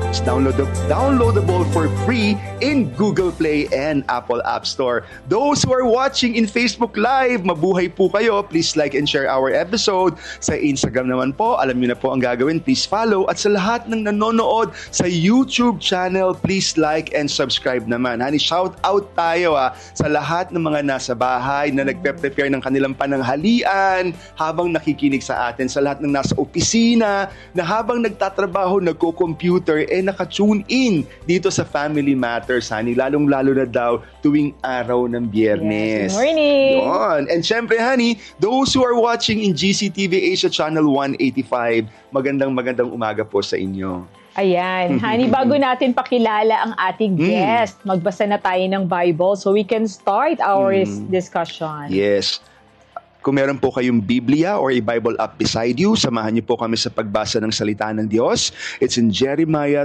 It's downloadable for free in Google Play and Apple App Store. Those who are watching in Facebook Live, mabuhay po kayo. Please like and share our episode. Sa Instagram naman po, alam niyo na po ang gagawin. Please follow. At sa lahat ng nanonood sa YouTube channel, please like and subscribe naman. Honey, shout out tayo sa lahat ng mga nasa bahay na nagpe-prepare ng kanilang pananghalian habang nakikinig sa atin. Sa lahat ng nasa opisina na habang nagtatrabaho, nagko-computer, naka-tune in dito sa Family Matters, honey. Lalong-lalo na daw tuwing araw ng Biyernes. Yes, good morning! Yun. And syempre, honey, those who are watching in GCTV Asia Channel 185, magandang umaga po sa inyo. Ayan, honey, bago natin pakilala ang ating guest, magbasa na tayo ng Bible so we can start our discussion. Yes. Kung meron po kayong Biblia or a Bible app beside you, samahan niyo po kami sa pagbasa ng salita ng Diyos. It's in Jeremiah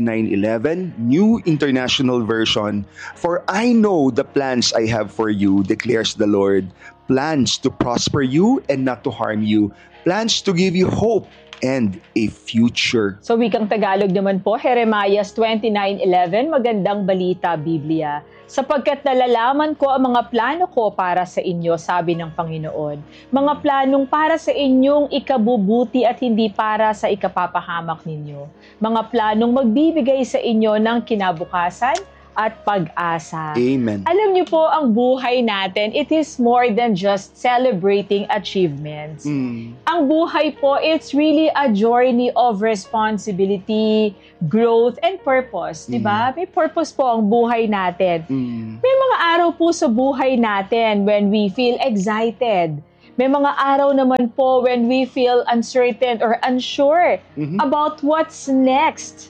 29:11, New International Version. For I know the plans I have for you, declares the Lord. Plans to prosper you and not to harm you. Plans to give you hope and a future. So wikang Tagalog naman po, Jeremiah 29:11, magandang balita, Biblia. Sapagkat nalalaman ko ang mga plano ko para sa inyo, sabi ng Panginoon. Mga planong para sa inyong ikabubuti at hindi para sa ikapapahamak ninyo. Mga planong magbibigay sa inyo ng kinabukasan at pag-asa. Amen. Alam niyo po, ang buhay natin, it is more than just celebrating achievements. Ang buhay po, it's really a journey of responsibility, growth, and purpose. Diba? May purpose po ang buhay natin. May mga araw po sa buhay natin when we feel excited. May mga araw naman po when we feel uncertain or unsure about what's next.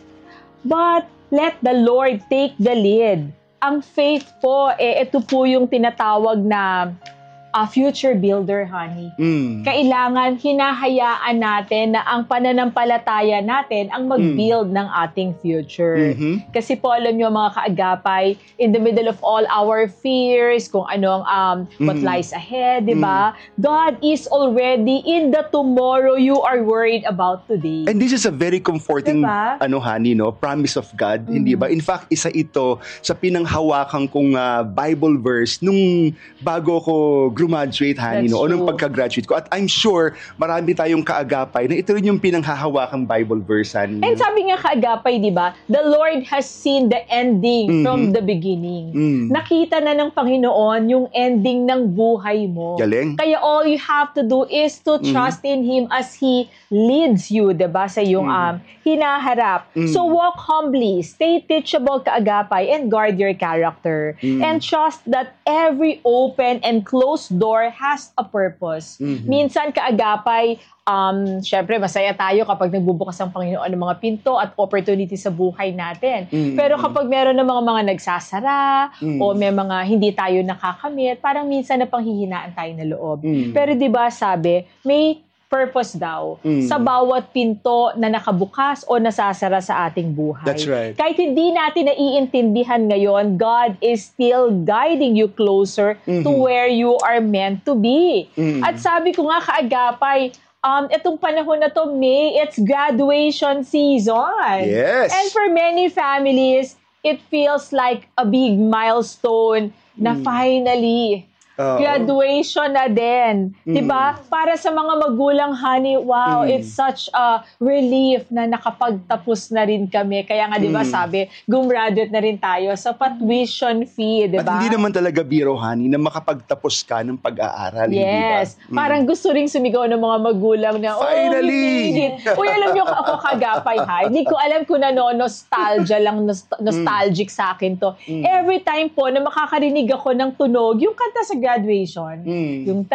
But let the Lord take the lead. Ang faith po, ito po yung tinatawag na future builder, honey. Kailangan hinahayaan natin na ang pananampalataya natin ang mag-build ng ating future. Kasi po, alam nyo mga kaagapay, in the middle of all our fears, kung anong what lies ahead, di ba? God is already in the tomorrow you are worried about today. And this is a very comforting, diba? Honey, no? Promise of God, hindi ba? In fact, isa ito sa pinanghawakan kong Bible verse nung bago ko graduate, honey, no? O nung pagka-graduate ko. At I'm sure, marami tayong kaagapay na ito rin yung pinanghahawakang Bible verse, honey. And sabi nga kaagapay, di ba? The Lord has seen the ending from the beginning. Nakita na ng Panginoon yung ending ng buhay mo. Galing. Kaya all you have to do is to trust in Him as He leads you, di ba? Sa iyong hinaharap. So walk humbly, stay teachable kaagapay, and guard your character. And trust that every open and closed door has a purpose. Minsan kaagapay, syempre masaya tayo kapag nagbubukas ang Panginoon ng mga pinto at opportunity sa buhay natin. Pero kapag meron ng mga nagsasara o may mga hindi tayo nakakamit, parang minsan na panghihinaan tayo na loob. Pero 'di ba sabi, may purpose daw sa bawat pinto na nakabukas o nasasara sa ating buhay. That's right. Kahit hindi natin naiintindihan ngayon, God is still guiding you closer to where you are meant to be. At sabi ko nga kaagapay, itong panahon na to, May, it's graduation season. Yes. And for many families, it feels like a big milestone na finally, graduation na din. Diba? Para sa mga magulang, honey, wow, it's such a relief na nakapagtapos na rin kami. Kaya nga, diba, sabi, gumraduate na rin tayo sa tuition fee, diba? At hindi naman talaga biro, honey, na makapagtapos ka ng pag-aaral. Yes. Parang gusto ring sumigaw ng mga magulang na, finally! Uy, alam niyo ako kagapay, ha? Hindi ko alam kung nostalgia lang, nostalgic sa akin to. Every time po na makakarinig ako ng tunog, yung kanta sa graduation, yung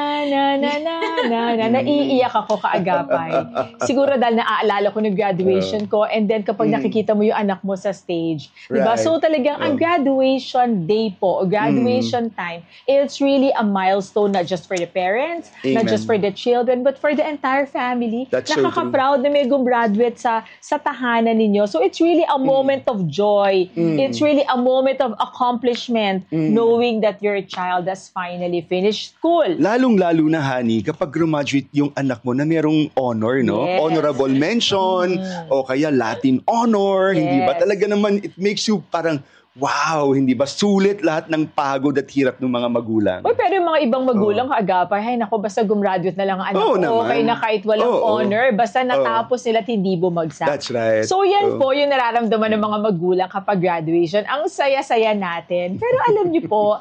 ta-na-na-na-na-na, naiiyak ako kaagapay. Siguro dahil naaalala ko ng graduation ko, and then kapag nakikita mo yung anak mo sa stage, diba? So talagang ang graduation day po, o graduation time, it's really a milestone, not just for the parents, not just for the children, but for the entire family. That's Nakaka-proud na may gumraduate sa tahanan ninyo. So it's really a moment of joy. It's really a moment of accomplishment, knowing that your child has has finally finished school. Lalong-lalo na, honey, kapag graduate yung anak mo na merong honor, no? Yes. Honorable mention, o kaya Latin honor, hindi ba? Yes. Talaga naman, it makes you parang, wow, hindi ba? Sulit lahat ng pagod at hirap ng mga magulang. Uy, pero yung mga ibang magulang, kaagapay, nako, basta gumraduate na lang ang anak ko. naman. Okay na kahit walang honor, basta natapos nila at hindi bumagsak. That's right. So yan po yung nararamdaman ng mga magulang kapag graduation. Ang saya-saya natin. Pero alam niyo po,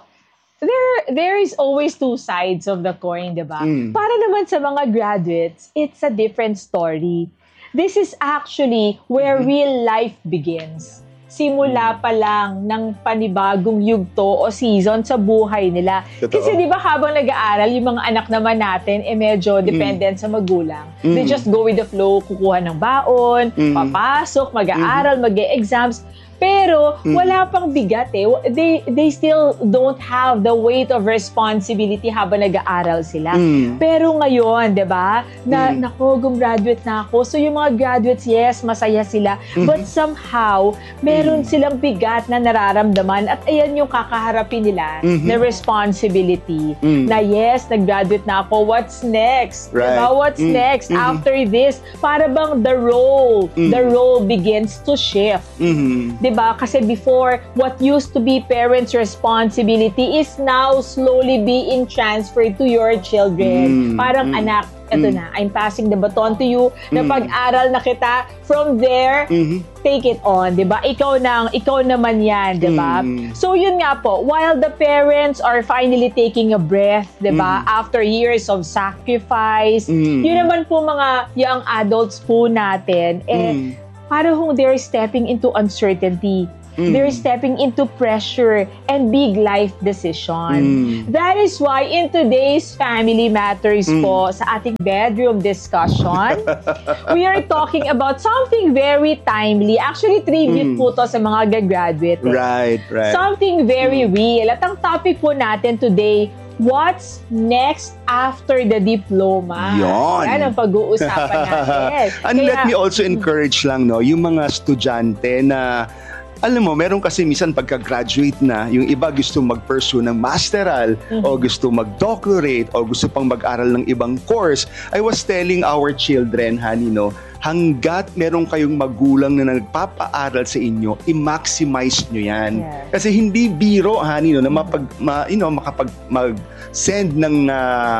there is always two sides of the coin, di ba? Para naman sa mga graduates, it's a different story. This is actually where real life begins. Simula pa lang ng panibagong yugto o season sa buhay nila. Totoo. Kasi di ba habang nag-aaral, yung mga anak naman natin, medyo dependent sa magulang. They just go with the flow, kukuha ng baon, papasok, mag-aaral, mag-e-exams. Pero wala pang bigat eh. They still don't have the weight of responsibility habang nag-aaral sila. Pero ngayon, 'di ba? Nako, gumraduate na ako. So yung mga graduates, yes, masaya sila. But somehow, meron silang bigat na nararamdaman at ayan yung kakaharapin nila na responsibility. Na yes, nag-graduate na ako. What's next? Right. Diba? What's next after this? Para bang the role begins to shift. Diba? Kasi before, what used to be parents' responsibility is now slowly being transferred to your children. Parang anak, eto na, I'm passing the baton to you. Napag-aral na kita. From there, take it on, 'di ba? Ikaw naman 'yan, 'di ba? So yun nga po, while the parents are finally taking a breath, 'di ba? After years of sacrifice, yun naman po mga young adults po natin, parang they're stepping into uncertainty. They're stepping into pressure and big life decision. That is why in today's Family Matters po, sa ating bedroom discussion, we are talking about something very timely. Actually, tribute po to sa mga gagraduate. Right. Something very real. At ang topic po natin today, what's next after the diploma? Yon. Yan ang pag-uusapan natin. And let me also encourage lang, no, yung mga estudyante na, alam mo, meron kasi minsan pagka-graduate na, yung iba gusto mag-pursue ng masteral, o gusto mag-doctorate, o gusto pang mag-aral ng ibang course. I was telling our children, honey, no, hanggat meron kayong magulang na nagpapaaral sa inyo, i-maximize nyo yan. Yeah. Kasi hindi biro, honey, no, na makapag-send ng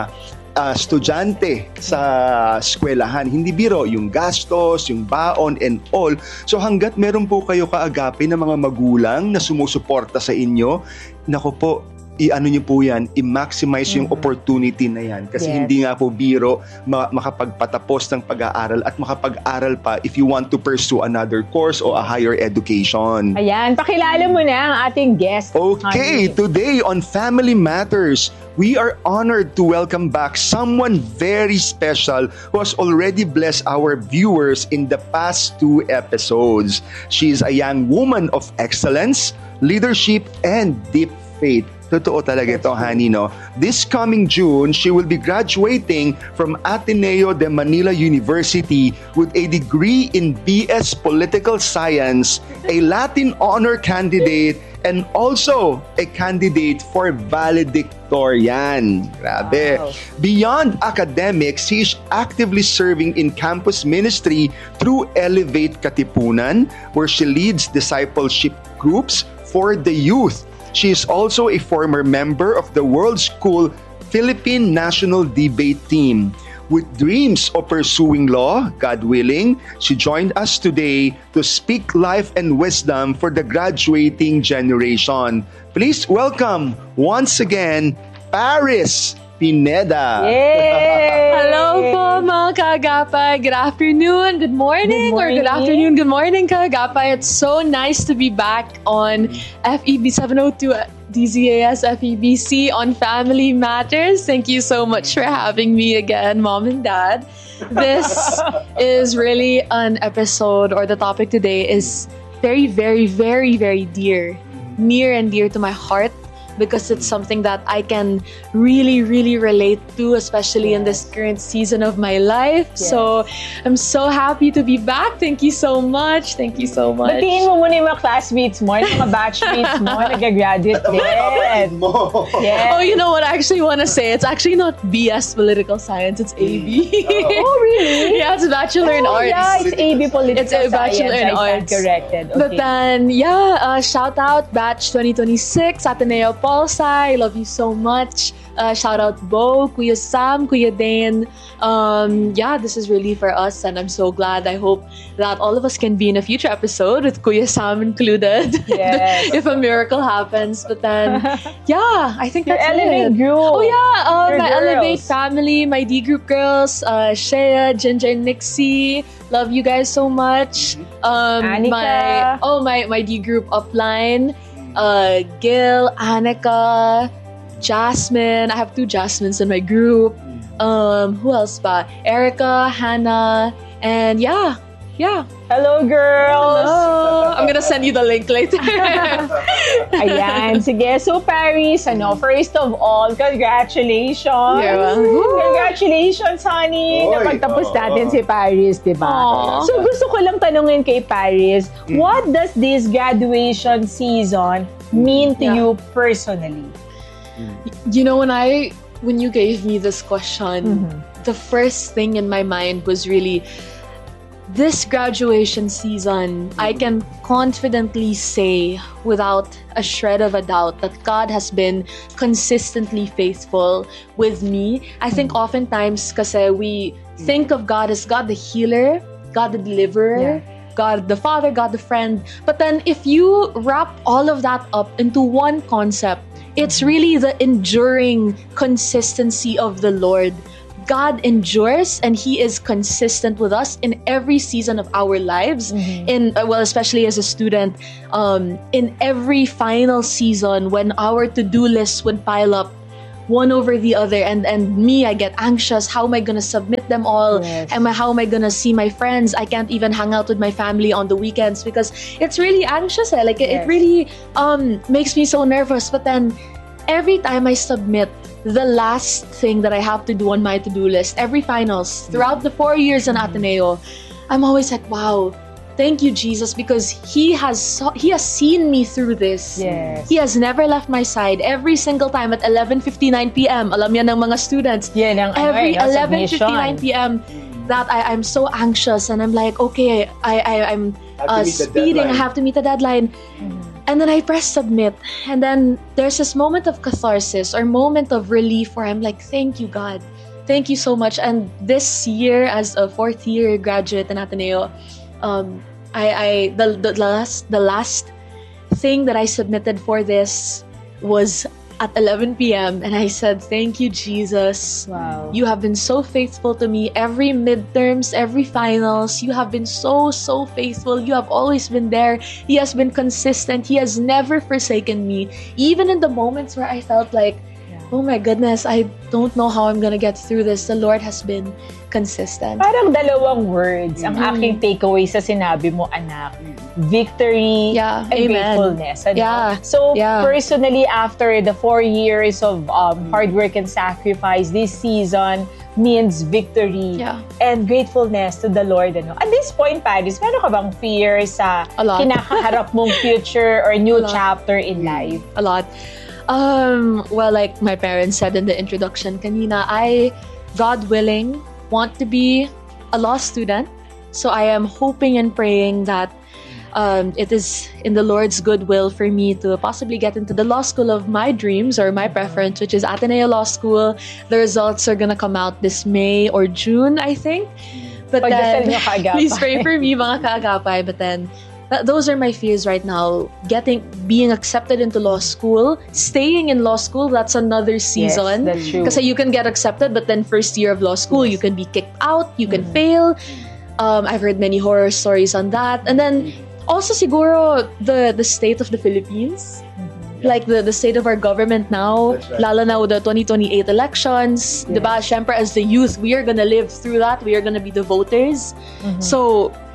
estudyante sa eskwelahan. Hindi biro, yung gastos, yung baon, and all. So hanggat meron po kayo kaagapin ng mga magulang na sumusuporta sa inyo, nako po, i-ano nyo po yan, i-maximize yung opportunity na yan. Kasi hindi nga po biro makapagpatapos ng pag-aaral at makapag-aral pa if you want to pursue another course o a higher education. Ayan, pakilala mo na ang ating guest. Okay, today on Family Matters, we are honored to welcome back someone very special who has already blessed our viewers in the past 2 episodes. She is a young woman of excellence, leadership, and deep faith. Totoo talaga ito, honey, no? This coming June, she will be graduating from Ateneo de Manila University with a degree in BS Political Science, a Latin honor candidate, and also a candidate for valedictorian. Grabe. Wow. Beyond academics, she is actively serving in campus ministry through Elevate Katipunan, where she leads discipleship groups for the youth. She is also a former member of the World School Philippine National Debate Team. With dreams of pursuing law, God willing, she joined us today to speak life and wisdom for the graduating generation. Please welcome once again, Paris Pineda. Yay! Hello po mga kaagapay. Good afternoon, good morning, or good afternoon, good morning kaagapay. It's so nice to be back on FEB 702 DZAS FEBC on Family Matters. Thank you so much for having me again, Mom and Dad. This is really an episode, or the topic today is very, very, very, very near and dear to my heart. because it's something that I can really, really relate to, especially in this current season of my life. So I'm so happy to be back. Thank you so much. Thank you so much. Batiin mo muna yung mga classmates mo, yung mga batchmates mo, nag-graduate din. Oh, you know what I actually want to say? It's actually not BS Political Science, it's AB. Oh, really? Yeah, it's Bachelor in Arts. Yeah, it's AB Political It's a Bachelor Science. in Arts. Corrected. Okay. But then, shout out Batch 2026, Ateneo Polsai. I love you so much. Shout out Bo, Kuya Sam, Kuya Dane. This is really for us, and I'm so glad. I hope that all of us can be in a future episode with Kuya Sam included, if a miracle happens. But then, I think Your that's Elevate it. group. Oh yeah, my girls. Elevate family, my D group girls, Shea, Ginger, and Nixie. Love you guys so much. Annika. My D group upline, Gil, Annika, Jasmine. I have 2 Jasmines in my group. Who else ba? Erica, Hannah, and yeah. Hello, girls! Hello. I'm gonna send you the link later. Ayan, sige. So, Paris, first of all, congratulations! You're welcome. Congratulations, honey! Oy, Napagtapos natin si Paris, di ba? Aww. So, gusto ko lang tanungin kay Paris, what does this graduation season mean to you personally? You know, when you gave me this question, the first thing in my mind was really, this graduation season, I can confidently say without a shred of a doubt that God has been consistently faithful with me. I think oftentimes kasi we think of God as God the healer, God the deliverer, God the Father, God the friend. But then if you wrap all of that up into one concept, it's really the enduring consistency of the Lord. God endures and He is consistent with us in every season of our lives. Especially as a student, in every final season when our to-do lists would pile up one over the other, and me, I get anxious. How am I gonna submit them all? How am I gonna see my friends? I can't even hang out with my family on the weekends because it's really anxious. It really makes me so nervous. But then every time I submit the last thing that I have to do on my to-do list, every finals, throughout the 4 years in Ateneo, I'm always like, wow, thank you, Jesus, because He has seen me through this. Yes. He has never left my side. Every single time at 11:59 p.m., alam yan ng mga students, every 11:59 p.m., that I'm so anxious and I'm like, okay, I'm speeding, I have to meet the deadline. And then I press submit. And then there's this moment of catharsis or moment of relief where I'm like, thank you, God. Thank you so much. And this year, as a 4th year graduate in Ateneo, the last thing that I submitted for this was at 11 p.m. and I said, thank you, Jesus. Wow. You have been so faithful to me. Every midterms, every finals, you have been so faithful. You have always been there. He has been consistent. He has never forsaken me. Even in the moments where I felt like, oh my goodness, I don't know how I'm gonna get through this. The Lord has been consistent. Parang dalawang words ang aking takeaway sa sinabi mo, anak. Victory and gratefulness. So, personally, after the 4 years of hard work and sacrifice, this season means victory and gratefulness to the Lord. At this point, Paris, meron ka bang fear sa kinakaharap mong future or new chapter in life? A lot. Well, like my parents said in the introduction kanina, I, God willing, want to be a law student. So I am hoping and praying that it is in the Lord's goodwill for me to possibly get into the law school of my dreams or my preference, which is Ateneo Law School. The results are gonna come out this May or June, I think. But then, please pray for me, mga kaagapay. But then, those are my fears right now. Being accepted into law school, staying in law school, that's another season. Yes, that's true. Because you can get accepted, but then first year of law school, you can be kicked out, you can fail. I've heard many horror stories on that. And then, also siguro, the state of the Philippines. Like the state of our government now, lalo na with the 2028 elections, diba? Syempre, as the youth, we are gonna live through that. We are gonna be the voters. So,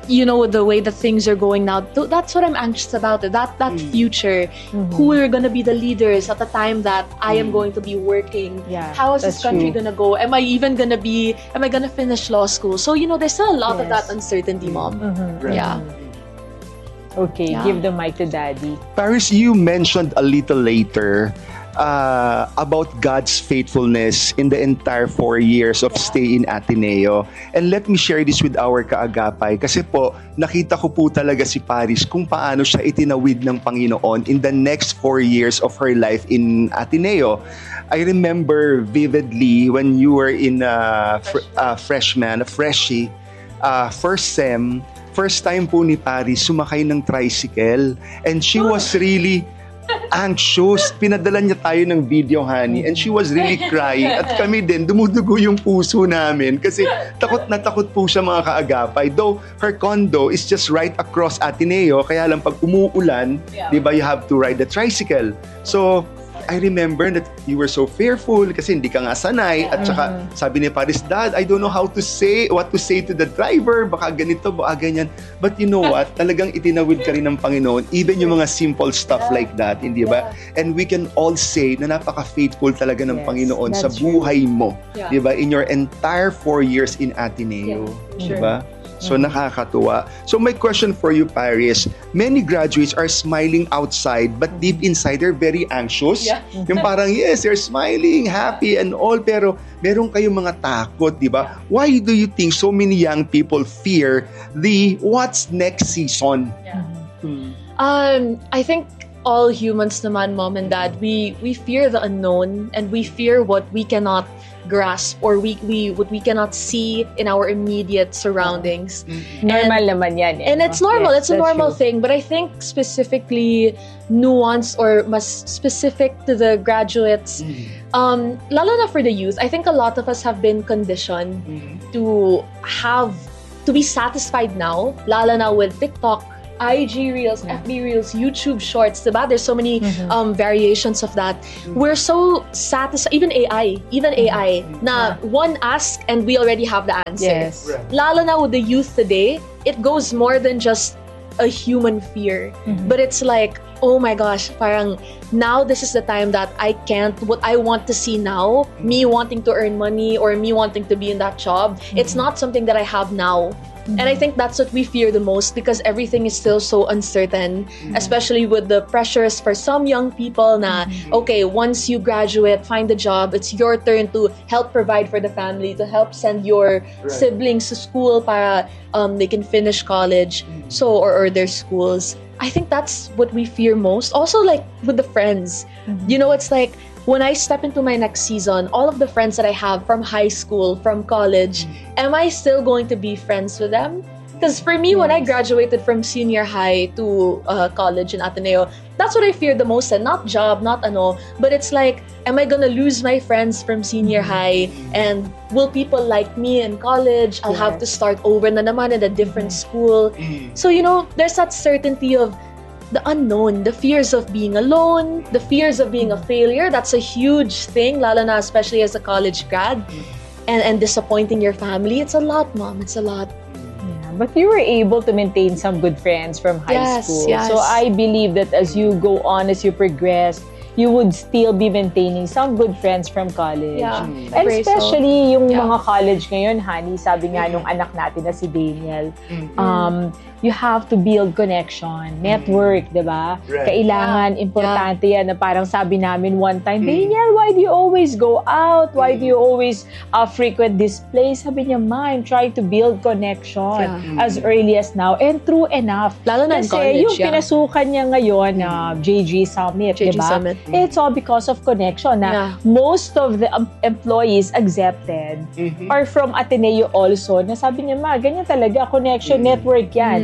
the way that things are going now, that's what I'm anxious about. That future, who are gonna be the leaders at the time that I am going to be working? Yeah, how is this country gonna go? Am I gonna finish law school? So there's still a lot of that uncertainty, Mom. Right. Yeah. Okay, give the mic to Daddy. Paris, you mentioned a little later about God's faithfulness in the entire 4 years of stay in Ateneo. And let me share this with our kaagapay. Kasi po, nakita ko po talaga si Paris kung paano siya itinawid ng Panginoon in the next 4 years of her life in Ateneo. I remember vividly when you were in freshie, first sem, first time po ni Paris sumakay ng tricycle. And she was really anxious. Pinadala niya tayo ng video, honey. And she was really crying. At kami din, dumudugo yung puso namin. Kasi takot na takot po siya, mga kaagapay. Though her condo is just right across Ateneo, kaya lang pag umuulan, di ba, you have to ride the tricycle. So, I remember that you were so fearful kasi hindi ka nga sanay. At saka sabi ni Paris, Dad, I don't know what to say to the driver. Baka ganito, baka ganyan. But you know what? Talagang itinawid ka rin ng Panginoon. Even yung mga simple stuff like that, hindi ba? And we can all say na napaka-faithful talaga ng Panginoon sa buhay mo. Di ba? In your entire 4 years in Ateneo. Di ba? So, nakakatuwa. So, my question for you, Paris, many graduates are smiling outside, but deep inside, they're very anxious. Yung parang, yes, they're smiling, happy, and all, pero meron kayong mga takot, di ba? Why do you think so many young people fear the what's next season? I think all humans naman, Mom and Dad, we fear the unknown, and we fear what we cannot grasp or what we cannot see in our immediate surroundings. Normal naman yan. And it's normal. It's a normal thing. But I think specifically nuanced or mas specific to the graduates, lalo na for the youth, I think a lot of us have been conditioned to be satisfied now, lalo na with TikTok, IG Reels, FB Reels, YouTube Shorts, diba? There's so many variations of that. We're so satisfied, even AI, na one ask and we already have the answer. Yes. Lalo na with the youth today, it goes more than just a human fear. But it's like, oh my gosh, parang now this is the time that what I want to see now, me wanting to earn money or me wanting to be in that job, it's not something that I have now. And I think that's what we fear the most because everything is still so uncertain, especially with the pressures for some young people na, okay, once you graduate, find a job, it's your turn to help provide for the family, to help send your siblings to school para they can finish college, or their schools. I think that's what we fear most. Also, like with the friends, it's like, when I step into my next season, all of the friends that I have from high school, from college, am I still going to be friends with them? Because for me, when I graduated from senior high to college in Ateneo, that's what I feared the most. And not job, not ano, but it's like, am I gonna lose my friends from senior high? And will people like me in college? I'll have to start over na naman in a different school. So, there's that certainty of the unknown, the fears of being alone, the fears of being a failure. That's a huge thing, lalo na especially as a college grad. And disappointing your family. It's a lot, Mom. It's a lot. Yeah, but you were able to maintain some good friends from high school. Yes. So I believe that as you go on, as you progress, you would still be maintaining some good friends from college. Yeah, And especially yung mga college ngayon, honey, sabi nga nung anak natin na si Daniel, you have to build connection, network, diba? Kailangan, importante yan na parang sabi namin one time, Daniel, why do you always go out? Why do you always frequent this place? Sabi niya, Ma, I'm trying to build connection as early as now. And true enough. Lalo na in college, Kasi yung pinasukan niya ngayon na JG Summit, JG diba? Summit. It's all because of connection na most of the employees accepted are from Ateneo also. Na sabi niya, Ma, ganyan talaga, connection, network yan.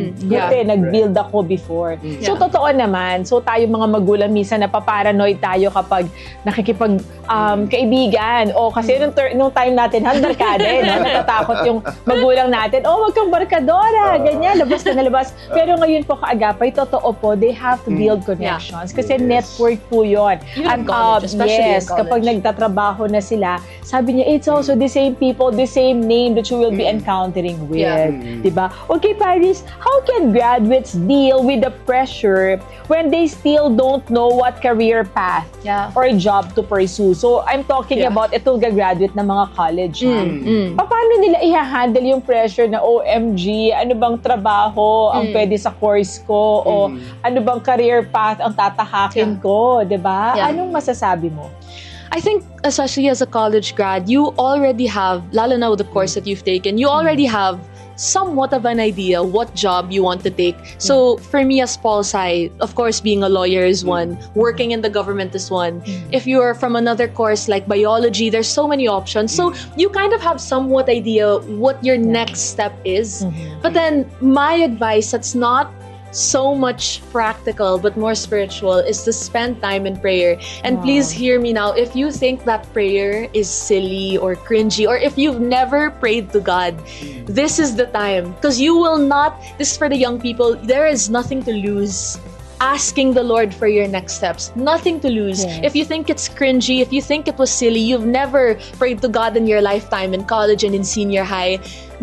Buti, nag-build ako before. So, totoo naman. So, tayo mga magulang, minsan napaparanoid tayo kapag nakikipag kaibigan. O kasi nung time natin, barkada, no? Natatakot yung magulang natin. Oh, wag kang barkadora. Ganyan, labas na labas. Pero ngayon po, kaagapay, totoo po, they have to build connections. Kasi network po yun. At college, especially in college. Kapag nagtatrabaho na sila, sabi niya, it's also the same people, the same name that you will be encountering with. Diba? Okay, Paris, how can graduates deal with the pressure when they still don't know what career path or job to pursue? So, I'm talking about itong gagraduate ng mga college. Paano nila i-handle yung pressure na OMG, ano bang trabaho ang pwede sa course ko? O ano bang career path ang tatahakin ko? Diba? Anong masasabi mo? I think, especially as a college grad, you already have, lalo na with the course that you've taken, you already have somewhat of an idea what job you want to take. So for me as Pol Sci, of course, being a lawyer is one, working in the government is one. If you are from another course like biology, there's so many options. So you kind of have somewhat idea what your next step is. But then my advice, that's not so much practical but more spiritual, is to spend time in prayer. And please hear me now, if you think that prayer is silly or cringy, or if you've never prayed to God, this is the time, because you will not, this is for the young people, there is nothing to lose asking the Lord for your next steps. Nothing to lose. If you think it's cringy, if you think it was silly, you've never prayed to God in your lifetime, in college and in senior high,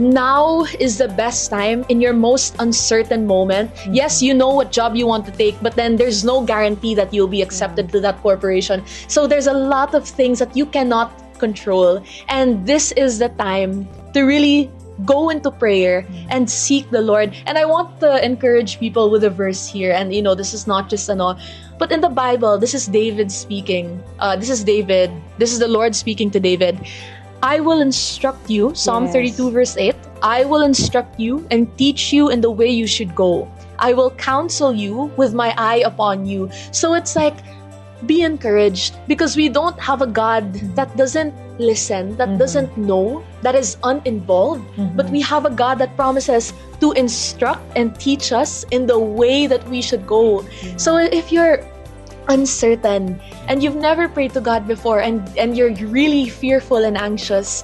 now is the best time in your most uncertain moment. Yes, you know what job you want to take, but then there's no guarantee that you'll be accepted to that corporation. So there's a lot of things that you cannot control. And this is the time to really go into prayer and seek the Lord. And I want to encourage people with a verse here. And this is not just but in the Bible, this is David speaking. This is the Lord speaking to David. I will instruct you, Psalm 32 verse 8, I will instruct you and teach you in the way you should go. I will counsel you with my eye upon you. So it's like, be encouraged, because we don't have a God that doesn't listen, that doesn't know, that is uninvolved, but we have a God that promises to instruct and teach us in the way that we should go. So if you're uncertain and you've never prayed to God before, and you're really fearful and anxious,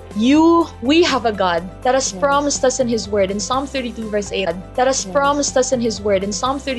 we have a God that has promised us in His word in Psalm 32 verse 8, that has promised us in His word in Psalm 32